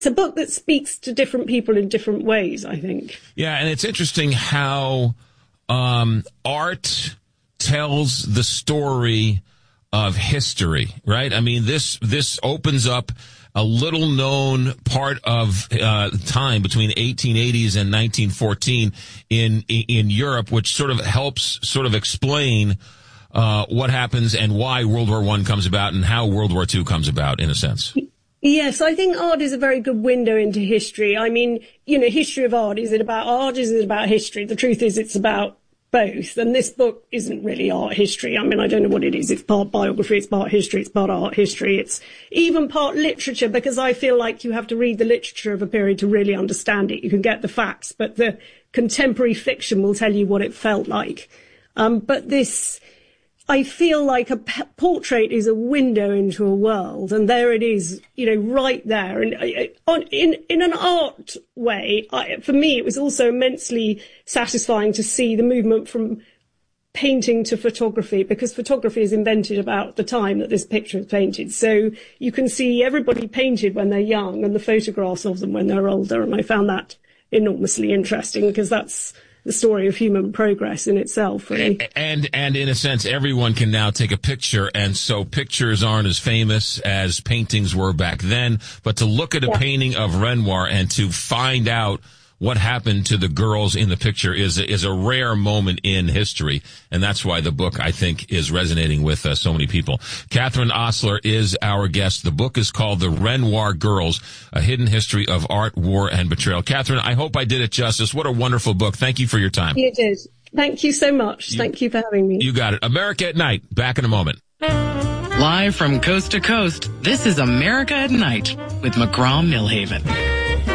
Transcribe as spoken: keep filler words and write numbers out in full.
it's a book that speaks to different people in different ways, I think. Yeah, and it's interesting how um, art tells the story of history, right? I mean, this this opens up a little known part of uh, time between eighteen eighties and nineteen fourteen in in Europe, which sort of helps sort of explain uh, what happens and why World War One comes about and how World War Two comes about, in a sense. Yes, I think art is a very good window into history. I mean, you know, history of art. Is it about art? Is it about history? The truth is it's about both. And this book isn't really art history. I mean, I don't know what it is. It's part biography, it's part history, it's part art history. It's even part literature, because I feel like you have to read the literature of a period to really understand it. You can get the facts, but the contemporary fiction will tell you what it felt like. Um, but this, I feel like a p- portrait is a window into a world, and there it is, you know, right there. And uh, on, in in an art way, I, for me, it was also immensely satisfying to see the movement from painting to photography, because photography is invented about the time that this picture is painted. So you can see everybody painted when they're young and the photographs of them when they're older. And I found that enormously interesting, because that's the story of human progress in itself, really. And, and in a sense, everyone can now take a picture, and so pictures aren't as famous as paintings were back then. But to look at a yeah. painting of Renoir and to find out what happened to the girls in the picture is is a rare moment in history, and that's why the book, I think, is resonating with uh, so many people. Catherine Ostler is our guest. The book is called The Renoir Girls, A Hidden History of Art, War, and Betrayal. Catherine, I hope I did it justice. What a wonderful book. Thank you for your time. You did. Thank you so much. You, Thank you for having me. You got it. America at Night. Back in a moment. Live from coast to coast, this is America at Night with McGraw Millhaven.